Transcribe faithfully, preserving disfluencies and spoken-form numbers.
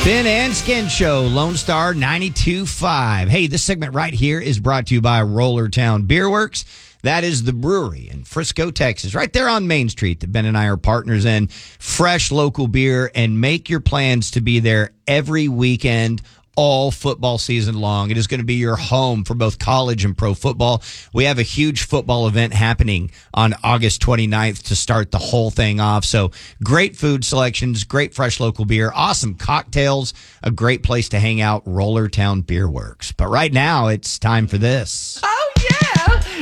Ben and Skin Show, Lone Star ninety-two point five. Hey, this segment right here is brought to you by Rollertown Beer Works. That is the brewery in Frisco, Texas, right there on Main Street that Ben and I are partners in. Fresh local beer, and make your plans to be there every weekend, all football season long. It is going to be your home for both college and pro football. We have a huge football event happening on August twenty-ninth to start the whole thing off. So great food selections, great fresh local beer, awesome cocktails, a great place to hang out, Rollertown Beer Works. But right now, it's time for this. Oh,